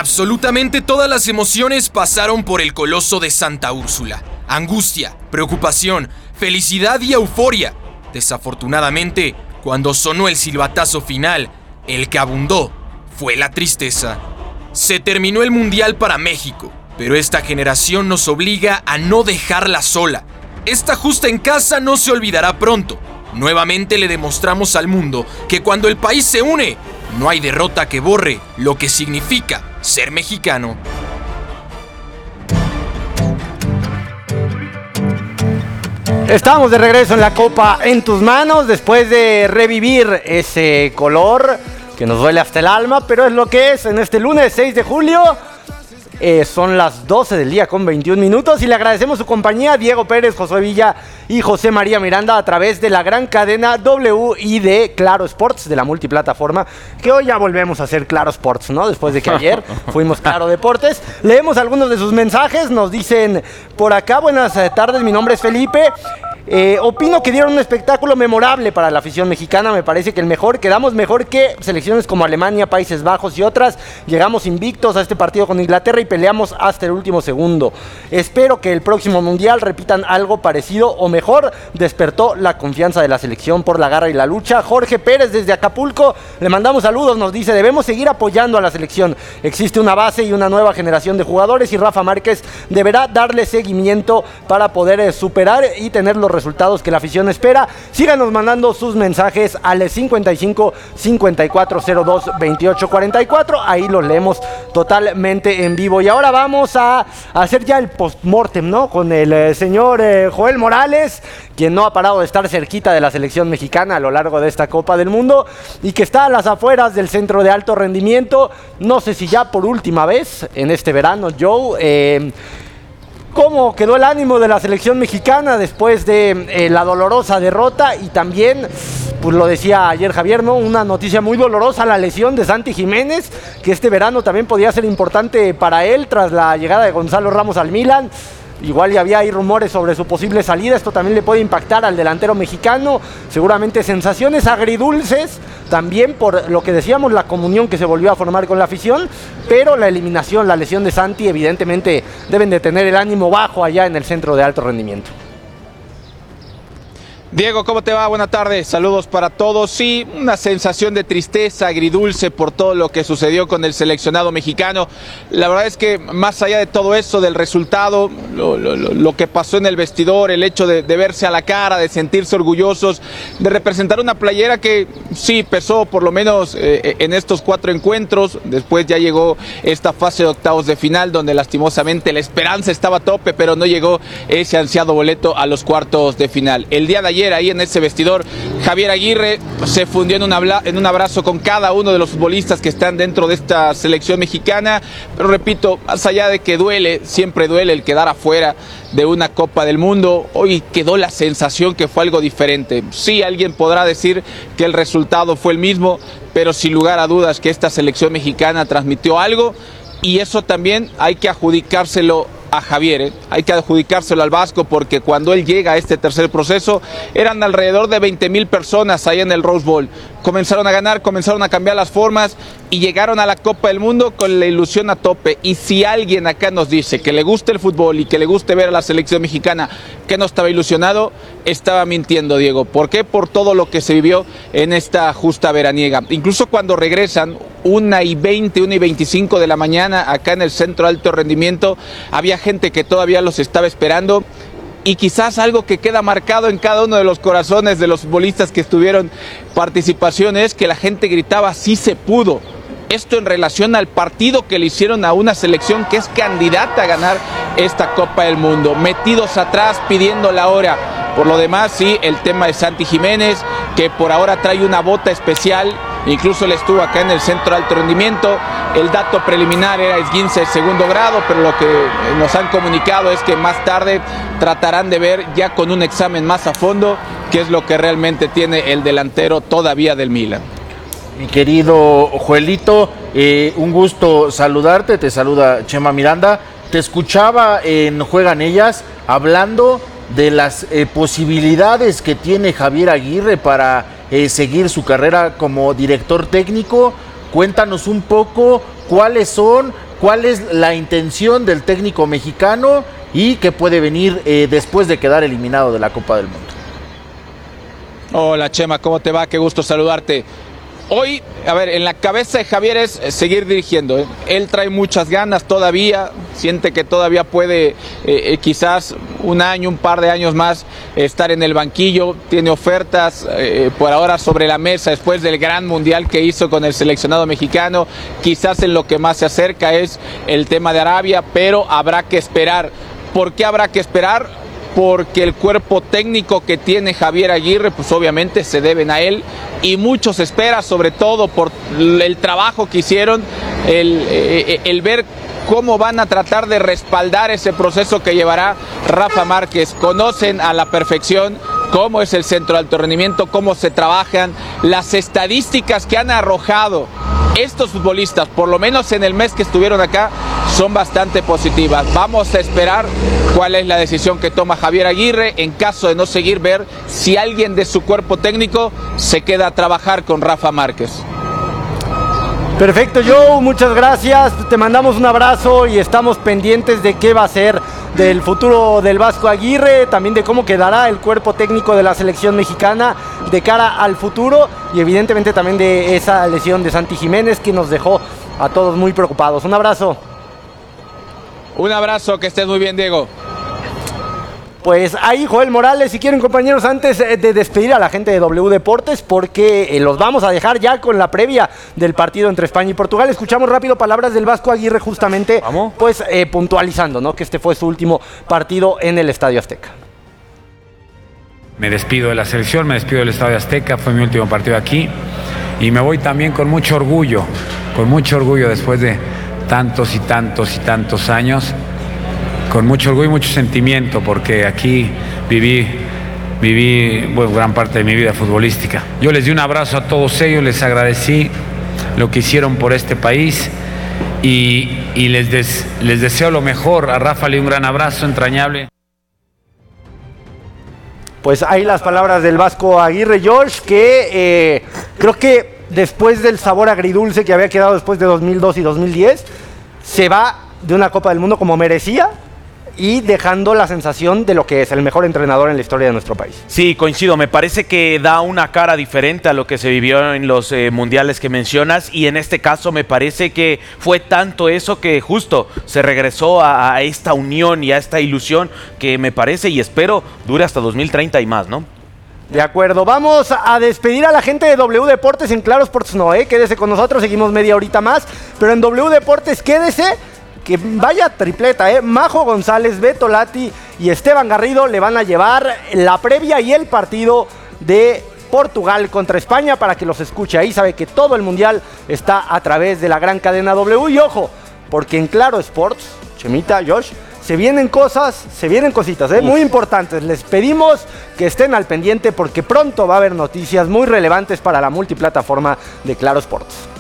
Absolutamente todas las emociones pasaron por el coloso de Santa Úrsula. Angustia, preocupación, felicidad y euforia. Desafortunadamente, cuando sonó el silbatazo final, el que abundó fue la tristeza. Se terminó el Mundial para México, pero esta generación nos obliga a no dejarla sola. Esta justa en casa no se olvidará pronto. Nuevamente le demostramos al mundo que cuando el país se une, no hay derrota que borre lo que significa ser mexicano. Estamos de regreso en la Copa en tus manos después de revivir ese color que nos duele hasta el alma, pero es lo que es en este lunes 6 de julio. Son las 12 del día con 21 minutos y le agradecemos su compañía a Diego Pérez, Josué Villa y José María Miranda a través de la gran cadena W y de Claro Sports, de la multiplataforma, que hoy ya volvemos a hacer Claro Sports, ¿no? Después de que ayer fuimos Claro Deportes. Leemos algunos de sus mensajes, nos dicen por acá: buenas tardes, mi nombre es Felipe. Opino que dieron un espectáculo memorable para la afición mexicana. Me parece que quedamos mejor que selecciones como Alemania, Países Bajos y otras. Llegamos invictos a este partido con Inglaterra y peleamos hasta el último segundo. Espero que el próximo mundial repitan algo parecido o mejor. Despertó la confianza de la selección por la garra y la lucha. Jorge Pérez desde Acapulco, le mandamos saludos, nos dice: debemos seguir apoyando a la selección. Existe una base y una nueva generación de jugadores y Rafa Márquez deberá darle seguimiento para poder superar y tener los resultados que la afición espera. Síganos mandando sus mensajes al 55 5402 28 44. Ahí los leemos totalmente en vivo. Y ahora vamos a hacer ya el post-mortem, ¿no? Con el señor Joel Morales, quien no ha parado de estar cerquita de la selección mexicana a lo largo de esta Copa del Mundo y que está a las afueras del centro de alto rendimiento. No sé si ya por última vez en este verano, Joe. ¿Cómo quedó el ánimo de la selección mexicana después de la dolorosa derrota? Y también, pues lo decía ayer Javier, ¿no? Una noticia muy dolorosa, la lesión de Santi Jiménez, que este verano también podía ser importante para él tras la llegada de Gonzalo Ramos al Milan. Igual ya había ahí rumores sobre su posible salida. Esto también le puede impactar al delantero mexicano. Seguramente sensaciones agridulces, también por lo que decíamos, la comunión que se volvió a formar con la afición. Pero la eliminación, la lesión de Santi, evidentemente deben de tener el ánimo bajo allá en el centro de alto rendimiento. Diego, ¿cómo te va? Buenas tardes, saludos para todos. Sí, una sensación de tristeza agridulce por todo lo que sucedió con el seleccionado mexicano. La verdad es que más allá de todo eso, del resultado, lo que pasó en el vestidor, el hecho de verse a la cara, de sentirse orgullosos, de representar una playera que sí pesó por lo menos en estos 4 encuentros. Después ya llegó esta fase de octavos de final donde lastimosamente la esperanza estaba a tope, pero no llegó ese ansiado boleto a los cuartos de final. El día de ayer, ahí en ese vestidor, Javier Aguirre se fundió en un abrazo con cada uno de los futbolistas que están dentro de esta selección mexicana. Pero repito, más allá de que duele, siempre duele el quedar afuera de una Copa del Mundo, hoy quedó la sensación que fue algo diferente. Sí, alguien podrá decir que el resultado fue el mismo, pero sin lugar a dudas que esta selección mexicana transmitió algo, y eso también hay que adjudicárselo a Javier, hay que adjudicárselo al Vasco, porque cuando él llega a este tercer proceso eran alrededor de 20,000 personas ahí en el Rose Bowl. Comenzaron a ganar, comenzaron a cambiar las formas y llegaron a la Copa del Mundo con la ilusión a tope. Y si alguien acá nos dice que le gusta el fútbol y que le guste ver a la selección mexicana que no estaba ilusionado, estaba mintiendo, Diego. ¿Por qué? Por todo lo que se vivió en esta justa veraniega. Incluso cuando regresan 1:20, 1:25 de la mañana acá en el centro de alto rendimiento, había gente que todavía los estaba esperando. Y quizás algo que queda marcado en cada uno de los corazones de los futbolistas que estuvieron participación es que la gente gritaba: sí se pudo. Esto en relación al partido que le hicieron a una selección que es candidata a ganar esta Copa del Mundo. Metidos atrás, pidiendo la hora. Por lo demás, sí, el tema de Santi Jiménez, que por ahora trae una bota especial. Incluso él estuvo acá en el centro de alto rendimiento. El dato preliminar era esguince de segundo grado, pero lo que nos han comunicado es que más tarde tratarán de ver ya con un examen más a fondo qué es lo que realmente tiene el delantero todavía del Milan. Mi querido Joelito, un gusto saludarte, te saluda Chema Miranda. Te escuchaba en Juegan Ellas hablando de las posibilidades que tiene Javier Aguirre para seguir su carrera como director técnico. Cuéntanos un poco cuál es la intención del técnico mexicano y qué puede venir después de quedar eliminado de la Copa del Mundo. Hola Chema, ¿cómo te va? Qué gusto saludarte. Hoy, a ver, en la cabeza de Javier es seguir dirigiendo, ¿eh? Él trae muchas ganas todavía, siente que todavía puede quizás un par de años más estar en el banquillo, tiene ofertas por ahora sobre la mesa después del gran mundial que hizo con el seleccionado mexicano. Quizás en lo que más se acerca es el tema de Arabia, pero habrá que esperar. ¿Por qué habrá que esperar? Porque el cuerpo técnico que tiene Javier Aguirre, pues obviamente se deben a él y mucho se espera, sobre todo por el trabajo que hicieron, el ver cómo van a tratar de respaldar ese proceso que llevará Rafa Márquez. Conocen a la perfección cómo es el centro de alto rendimiento, cómo se trabajan, las estadísticas que han arrojado estos futbolistas, por lo menos en el mes que estuvieron acá, son bastante positivas. Vamos a esperar cuál es la decisión que toma Javier Aguirre. En caso de no seguir, ver si alguien de su cuerpo técnico se queda a trabajar con Rafa Márquez. Perfecto, Joe, muchas gracias. Te mandamos un abrazo y estamos pendientes de qué va a ser del futuro del Vasco Aguirre, también de cómo quedará el cuerpo técnico de la selección mexicana de cara al futuro y evidentemente también de esa lesión de Santi Jiménez que nos dejó a todos muy preocupados. Un abrazo. Un abrazo, que estés muy bien, Diego. Pues ahí Joel Morales, si quieren compañeros, antes de despedir a la gente de W Deportes, porque los vamos a dejar ya con la previa del partido entre España y Portugal, escuchamos rápido palabras del Vasco Aguirre justamente, pues puntualizando, ¿no?, que este fue su último partido en el Estadio Azteca. Me despido de la selección, me despido del Estadio Azteca, fue mi último partido aquí y me voy también con mucho orgullo después de tantos y tantos y tantos años, con mucho orgullo y mucho sentimiento, porque aquí viví gran parte de mi vida futbolística. Yo les di un abrazo a todos ellos, les agradecí lo que hicieron por este país y les deseo lo mejor. A Rafa le di un gran abrazo entrañable. Pues ahí las palabras del Vasco Aguirre, Josh, que creo que después del sabor agridulce que había quedado después de 2002 y 2010, se va de una Copa del Mundo como merecía y dejando la sensación de lo que es el mejor entrenador en la historia de nuestro país. Sí, coincido, me parece que da una cara diferente a lo que se vivió en los mundiales que mencionas, y en este caso me parece que fue tanto eso que justo se regresó a esta unión y a esta ilusión que me parece y espero dure hasta 2030 y más, ¿no? De acuerdo, vamos a despedir a la gente de W Deportes. En Claro Sports no, quédese con nosotros, seguimos media horita más, pero en W Deportes quédese, que vaya tripleta, Majo González, Beto Lati y Esteban Garrido le van a llevar la previa y el partido de Portugal contra España para que los escuche ahí. Sabe que todo el mundial está a través de la gran cadena W, y ojo, porque en Claro Sports, Chemita, Josh, se vienen cositas, muy importantes. Les pedimos que estén al pendiente porque pronto va a haber noticias muy relevantes para la multiplataforma de Claro Sports.